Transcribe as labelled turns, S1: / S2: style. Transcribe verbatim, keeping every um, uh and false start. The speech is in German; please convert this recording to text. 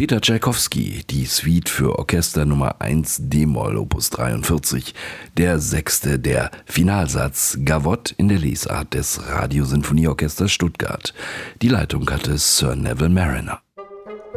S1: Peter Tschaikowski, die Suite für Orchester Nummer eins d-Moll Opus dreiundvierzig, der sechste der Finalsatz Gavotte in der Lesart des Radiosinfonieorchesters Stuttgart. Die Leitung hatte Sir Neville Marriner.